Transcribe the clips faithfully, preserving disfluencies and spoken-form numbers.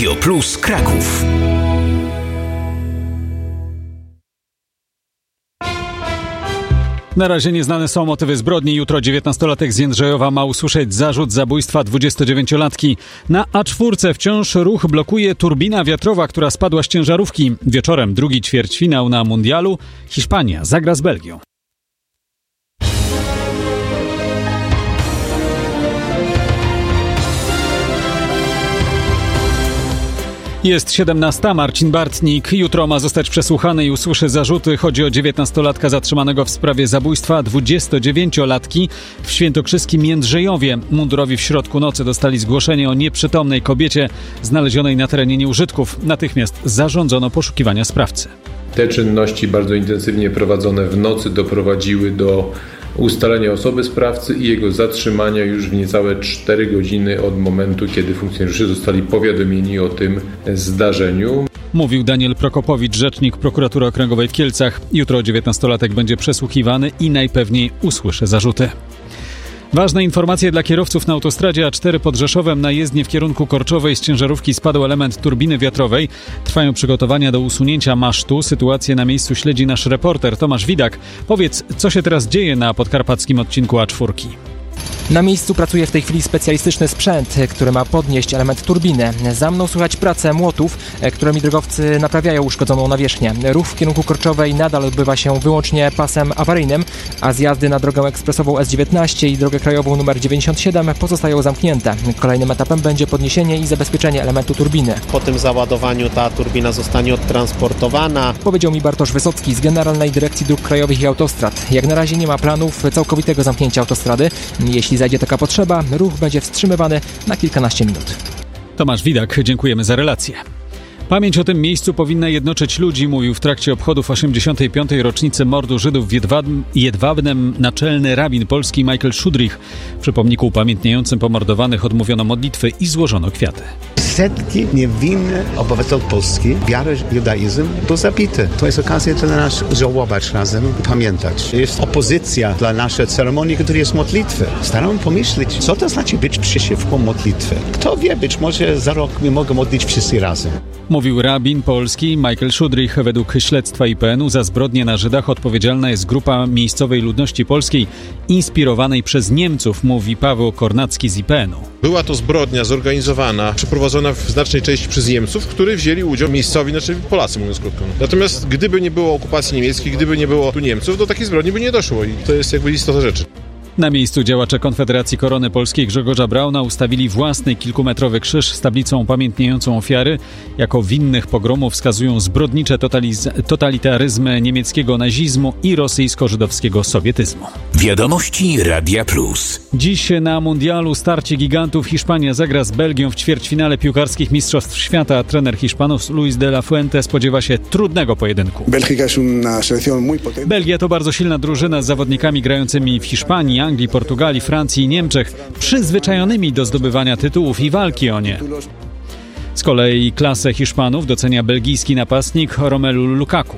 Radio Plus Kraków. Na razie nieznane są motywy zbrodni. Jutro dziewiętnastolatek z Jędrzejowa ma usłyszeć zarzut zabójstwa dwudziestodziewięciolatki. Na A cztery wciąż ruch blokuje turbina wiatrowa, która spadła z ciężarówki. Wieczorem drugi ćwierćfinał na mundialu. Hiszpania zagra z Belgią. Jest siedemnasta. Marcin Bartnik jutro ma zostać przesłuchany i usłyszy zarzuty. Chodzi o dziewiętnastolatka zatrzymanego w sprawie zabójstwa dwudziestodziewięciolatki w świętokrzyskim Jędrzejowie. Mundurowi w środku nocy dostali zgłoszenie o nieprzytomnej kobiecie znalezionej na terenie nieużytków. Natychmiast zarządzono poszukiwania sprawcy. Te czynności bardzo intensywnie prowadzone w nocy doprowadziły do ustalenia osoby sprawcy i jego zatrzymania już w niecałe cztery godziny od momentu, kiedy funkcjonariusze zostali powiadomieni o tym zdarzeniu. Mówił Daniel Prokopowicz, rzecznik Prokuratury Okręgowej w Kielcach. Jutro dziewiętnastolatek będzie przesłuchiwany i najpewniej usłyszy zarzuty. Ważne informacje dla kierowców na autostradzie A cztery pod Rzeszowem. Na jezdnię w kierunku Korczowej z ciężarówki spadł element turbiny wiatrowej. Trwają przygotowania do usunięcia masztu. Sytuację na miejscu śledzi nasz reporter Tomasz Widak. Powiedz, co się teraz dzieje na podkarpackim odcinku A cztery? Na miejscu pracuje w tej chwili specjalistyczny sprzęt, który ma podnieść element turbiny. Za mną słychać pracę młotów, którymi drogowcy naprawiają uszkodzoną nawierzchnię. Ruch w kierunku Korczowej nadal odbywa się wyłącznie pasem awaryjnym, a zjazdy na drogę ekspresową S dziewiętnaście i drogę krajową nr dziewięćdziesiąt siedem pozostają zamknięte. Kolejnym etapem będzie podniesienie i zabezpieczenie elementu turbiny. Po tym załadowaniu ta turbina zostanie odtransportowana. Powiedział mi Bartosz Wysocki z Generalnej Dyrekcji Dróg Krajowych i Autostrad. Jak na razie nie ma planów całkowitego zamknięcia autostrady. Jeśli zajdzie taka potrzeba, ruch będzie wstrzymywany na kilkanaście minut. Tomasz Widak, dziękujemy za relację. Pamięć o tym miejscu powinna jednoczyć ludzi, mówił w trakcie obchodów osiemdziesiątej piątej rocznicy mordu Żydów w Jedwabnem naczelny rabin polski Michael Szudrich. Przy pomniku upamiętniającym pomordowanych odmówiono modlitwy i złożono kwiaty. Setki niewinnych obywateli Polski, wiarę judaizm, to zabite. To jest okazja dla nas żałować razem i pamiętać. Jest opozycja dla naszej ceremonii, która jest modlitwy. Staram się pomyśleć, co to znaczy być przeciwko modlitwy. Kto wie, być może za rok my mogą modlić wszyscy razem. Mówił rabin polski Michael Szudrich. Według śledztwa I P N u za zbrodnie na Żydach odpowiedzialna jest grupa miejscowej ludności polskiej inspirowanej przez Niemców, mówi Paweł Kornacki z I P N u. Była to zbrodnia zorganizowana, przeprowadzona w znacznej części przez Niemców, w której wzięli udział miejscowi, znaczy Polacy, mówiąc krótko. Natomiast gdyby nie było okupacji niemieckiej, gdyby nie było tu Niemców, do takiej zbrodni by nie doszło i to jest jakby istota rzeczy. Na miejscu działacze Konfederacji Korony Polskiej Grzegorza Brauna ustawili własny kilkumetrowy krzyż z tablicą upamiętniającą ofiary. Jako winnych pogromu wskazują zbrodnicze totaliz- totalitaryzmy niemieckiego nazizmu i rosyjsko-żydowskiego sowietyzmu. Wiadomości Radia Plus. Dziś na mundialu starcie gigantów Hiszpania zagra z Belgią w ćwierćfinale piłkarskich Mistrzostw Świata. Trener Hiszpanów Luis de la Fuente spodziewa się trudnego pojedynku. Belgia to bardzo silna drużyna z zawodnikami grającymi w Hiszpanii, Anglii, Portugalii, Francji i Niemczech, przyzwyczajonymi do zdobywania tytułów i walki o nie. Z kolei klasę Hiszpanów docenia belgijski napastnik Romelu Lukaku.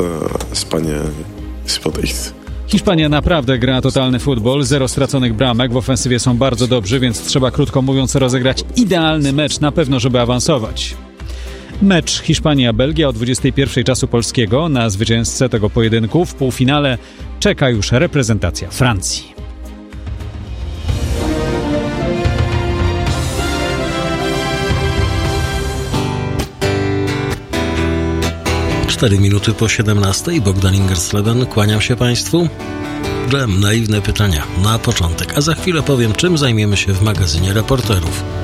Hiszpania naprawdę gra totalny futbol, zero straconych bramek, w ofensywie są bardzo dobrzy, więc trzeba krótko mówiąc rozegrać idealny mecz na pewno, żeby awansować. Mecz Hiszpania-Belgia o dwudziestej pierwszej czasu polskiego. Na zwycięzcę tego pojedynku w półfinale czeka już reprezentacja Francji. Cztery minuty po siedemnastej. Bogdan Ingersleben, kłaniam się Państwu. Dżem, naiwne pytania na początek, a za chwilę powiem, czym zajmiemy się w magazynie reporterów.